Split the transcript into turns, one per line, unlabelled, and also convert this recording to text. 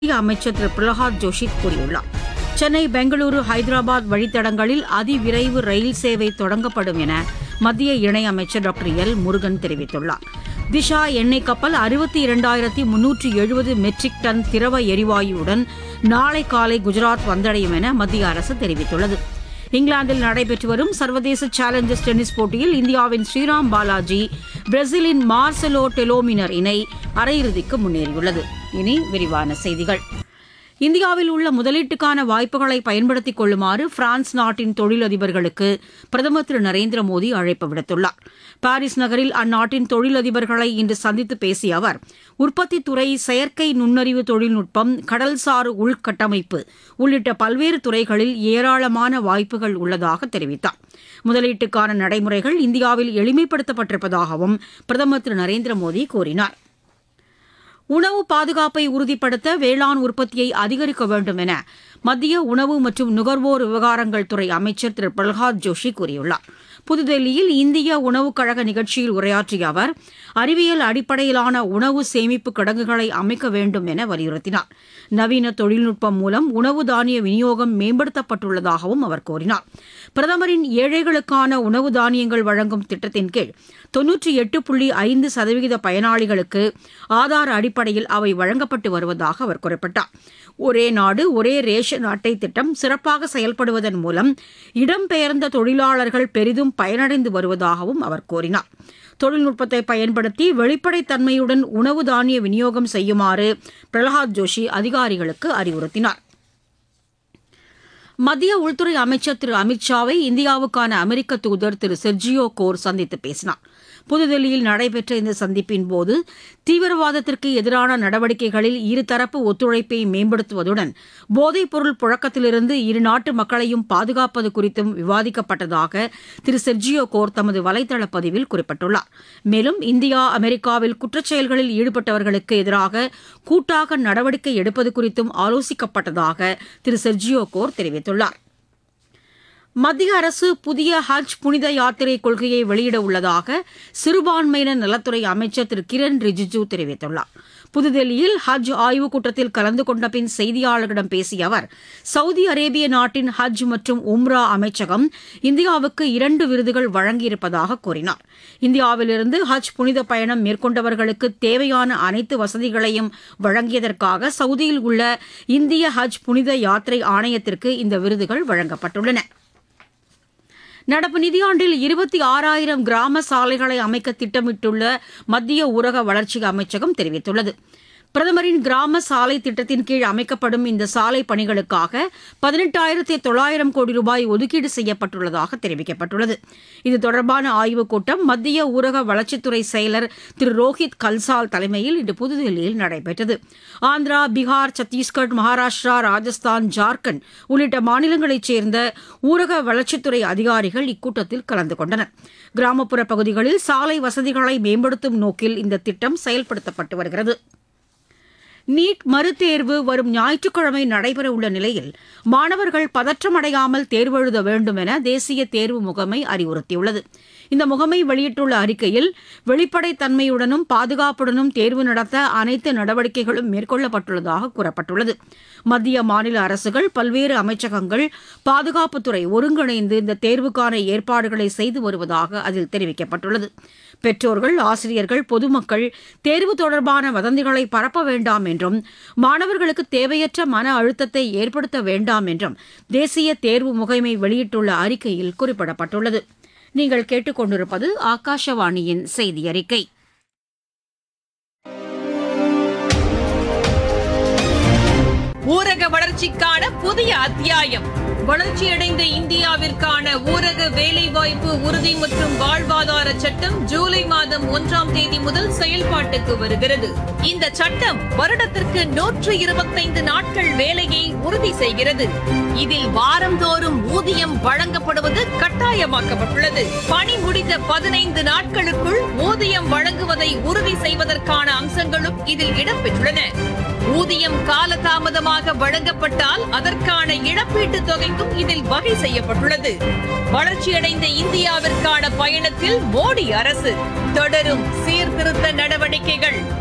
அமைச்சர் திரு பிரகலாத் ஜோஷி கூறியுள்ளார். சென்னை, பெங்களூரு, ஹைதராபாத் வழித்தடங்களில் அதிவிரைவு ரயில் சேவை தொடங்கப்படும் என மத்திய இணையமைச்சர் டாக்டர் எல். முருகன் தெரிவித்துள்ளார். திஷா எண்ணெய் கப்பல் 62,370 மெட்ரிக் டன் திரவ எரிவாயுவுடன் நாளை காலை குஜராத் வந்தடையும் என மத்திய அரசு தெரிவித்துள்ளது. இங்கிலாந்தில் நடைபெற்று வரும் சர்வதேச சேலஞ்சர்ஸ் டென்னிஸ் போட்டியில் இந்தியாவின் ஸ்ரீராம் பாலாஜி பிரேசிலின் மார்செலோ டெலோமினர் இணை அரையிறுதிக்கு முன்னேறியுள்ளது. இனி விரிவான செய்திகள். இந்தியாவில் உள்ள முதலீட்டுக்கான வாய்ப்புகளை பயன்படுத்திக் கொள்ளுமாறு பிரான்ஸ் நாட்டின் தொழிலதிபர்களுக்கு பிரதமர் திரு நரேந்திர மோடி அழைப்பு விடுத்துள்ளார். பாரிஸ் நகரில் அந்நாட்டின் தொழிலதிபர்களை இன்று சந்தித்து பேசிய அவர், உற்பத்தித் துறை, செயற்கை நுண்ணறிவு தொழில்நுட்பம், கடல்சார் உள்கட்டமைப்பு உள்ளிட்ட பல்வேறு துறைகளில் ஏராளமான வாய்ப்புகள் உள்ளதாக தெரிவித்தார். முதலீட்டுக்கான நடைமுறைகள் இந்தியாவில் எளிமைப்படுத்தப்பட்டிருப்பதாகவும் பிரதமர் திரு நரேந்திர மோடி கூறினார். உணவு பாதுகாப்பை உறுதிப்படுத்த வேளாண் உற்பத்தியை அதிகரிக்க வேண்டும் என மத்திய உணவு மற்றும் நுகர்வோர் விவகாரங்கள் துறை அமைச்சர் திரு பிரகலாத் ஜோஷி கூறியுள்ளார். புதுதில்லியில் இந்திய உணவுக் கழக நிகழ்ச்சியில் உரையாற்றிய அவர், அறிவியல் அடிப்படையிலான உணவு சேமிப்பு கிடங்குகளை அமைக்க வேண்டும் என வலியுறுத்தினார். நவீன தொழில்நுட்பம் மூலம் உணவு தானிய விநியோகம் மேம்படுத்தப்பட்டுள்ளதாகவும் அவர் கூறினார். பிரதமரின் ஏழைகளுக்கான உணவு தானியங்கள் வழங்கும் திட்டத்தின் கீழ் 98.5% பயனாளிகளுக்கு ஆதார அடிப்படையில் அவை வழங்கப்பட்டு வருவதாக அவர் குறிப்பிட்டார். ஒரே நாடு ஒரே ரேஷன் அட்டை திட்டம் சிறப்பாக செயல்படுவதன் மூலம் இடம்பெயர்ந்த தொழிலாளர்கள் பெரிதும் பயனடைந்து வருவதாகவும் அவர் கூறினார். தொழில்நுட்பத்தை பயன்படுத்தி வெளிப்படைத்தன்மையுடன் உணவு தானிய விநியோகம் செய்யுமாறு பிரகலாத் ஜோஷி அதிகாரிகளுக்கு அறிவுறுத்தினார். மத்திய உள்துறை அமைச்சர் திரு அமித் ஷாவை இந்தியாவுக்கான அமெரிக்க தூதர் திரு செர்ஜியோ கோர் சந்தித்து பேசினார். புதுதில்லியில் நடைபெற்ற இந்த சந்திப்பின் போது தீவிரவாதத்திற்கு எதிரான நடவடிக்கைகளில் இருதரப்பு ஒத்துழைப்பை மேம்படுத்துவதுடன் போதைப்பொருள் புழக்கத்திலிருந்து இரு நாட்டு மக்களையும் பாதுகாப்பது குறித்தும் விவாதிக்கப்பட்டதாக திரு செர்ஜியோ கோர் தமது வலைதள பதிவில் குறிப்பிட்டுள்ளார். மேலும் இந்தியா, அமெரிக்காவில் குற்றச்செயல்களில் ஈடுபட்டவர்களுக்கு எதிராக கூட்டாக நடவடிக்கை எடுப்பது குறித்தும் ஆலோசிக்கப்பட்டதாக திரு செர்ஜியோ கோர் தெரிவித்துள்ளார். மத்திய அரசு புதிய ஹஜ் புனித யாத்திரை கொள்கையை வெளியிட உள்ளதாக சிறுபான்மையினர் நலத்துறை அமைச்சர் திரு கிரண் ரிஜிஜூ தெரிவித்துள்ளார். புதுதில்லியில் ஹஜ் ஆய்வுக் கூட்டத்தில் கலந்து கொண்ட பின் செய்தியாளர்களிடம் பேசிய அவர், சவுதி அரேபிய நாட்டின் ஹஜ் மற்றும் உம்ரா அமைச்சகம் இந்தியாவுக்கு 2 விருதுகள் வழங்கியிருப்பதாக கூறினார். இந்தியாவிலிருந்து ஹஜ் புனித பயணம் மேற்கொண்டவர்களுக்கு தேவையான அனைத்து வசதிகளையும் வழங்கியதற்காக சவுதியில் உள்ள இந்திய ஹஜ் புனித யாத்திரை ஆணையத்திற்கு இந்த விருதுகள் வழங்கப்பட்டுள்ளன. நடப்பு நிதியாண்டில் 26,000 கிராம சாலைகளை அமைக்க திட்டமிட்டுள்ள மத்திய ஊரக வளர்ச்சி அமைச்சகம் தெரிவித்துள்ளது. பிரதமரின் கிராம சாலை திட்டத்தின் கீழ் அமைக்கப்படும் இந்த சாலை பணிகளுக்காக 18,900 கோடி ரூபாய் ஒதுக்கீடு செய்யப்பட்டுள்ளதாக தெரிவிக்கப்பட்டுள்ளது. இது தொடர்பான ஆய்வுக் கூட்டம் மத்திய ஊரக வளர்ச்சித்துறை செயலர் திரு ரோஹித் கல்சால் தலைமையில் இன்று புதுதில்லியில் நடைபெற்றது. ஆந்திரா, பீகார், சத்தீஸ்கர், மகாராஷ்டிரா, ராஜஸ்தான், ஜார்க்கண்ட் உள்ளிட்ட மாநிலங்களைச் சேர்ந்த ஊரக வளர்ச்சித்துறை அதிகாரிகள் இக்கூட்டத்தில் கலந்து கொண்டனர். கிராமப்புற பகுதிகளில் சாலை வசதிகளை மேம்படுத்தும் நோக்கில் இந்த திட்டம் செயல்படுத்தப்பட்டு வருகிறது. நீட் மறுதேர்வு வரும் ஞாயிற்றுக்கிழமை நடைபெறவுள்ள நிலையில் மாணவர்கள் பதற்றமடையாமல் தேர்வு எழுத வேண்டும் என தேசிய தேர்வு முகமை அறிவுறுத்தியுள்ளது. இந்த முகமை வெளியிட்டுள்ள அறிக்கையில், வெளிப்படைத்தன்மையுடனும் பாதுகாப்புடனும் தேர்வு நடத்த அனைத்து நடவடிக்கைகளும் மேற்கொள்ளப்பட்டுள்ளதாக கூறப்பட்டுள்ளது. மத்திய, மாநில அரசுகள், பல்வேறு அமைச்சகங்கள், பாதுகாப்புத்துறை ஒருங்கிணைந்து இந்த தேர்வுக்கான ஏற்பாடுகளை செய்து வருவதாக அதில் தெரிவிக்கப்பட்டுள்ளது. பெற்றோர்கள், ஆசிரியர்கள், பொதுமக்கள் தேர்வு தொடர்பான வதந்திகளை பரப்ப வேண்டாம் என்றும் மாணவர்களுக்கு தேவையற்ற மன அழுத்தத்தை ஏற்படுத்த வேண்டாம் என்றும் தேசிய தேர்வு முகமை வெளியிட்டுள்ள அறிக்கையில் குறிப்பிடப்பட்டுள்ளது. நீங்கள் கேட்டுக்கொண்டிருப்பது ஆகாஷவாணியின் செய்தி அறிக்கை.
ஊரக வளர்ச்சிக்கான புதிய அத்தியாயம். வளர்ச்சியடைந்த இந்தியாவிற்கான ஊரக வேலைவாய்ப்பு உறுதி மற்றும் வாழ்வாதார சட்டம் ஜூலை மாதம் 1ஆம் தேதி முதல் செயல்பாட்டுக்கு வருகிறது. இந்த சட்டம் வருடத்திற்கு 125 நாட்கள் வேலையை உறுதி செய்கிறது. இதில் வாரந்தோறும் ஊதியம் வழங்கப்படுவது கட்டாயமாக்கப்பட்டுள்ளது. பணி முடிந்த 15 நாட்களுக்குள் ஊதியம் வழங்குவதை உறுதி செய்வதற்கான அம்சங்களும் இதில் இடம்பெற்றுள்ளன. ஊதியம் காலதாமதமாக வழங்கப்பட்டால் அதற்கான இழப்பீட்டுத் தொகைக்கும் இதில் வகை செய்யப்பட்டுள்ளது. வளர்ச்சியடைந்த இந்தியாவிற்கான பயணத்தில் மோடி அரசு தொடரும் சீர்திருத்த நடவடிக்கைகள்.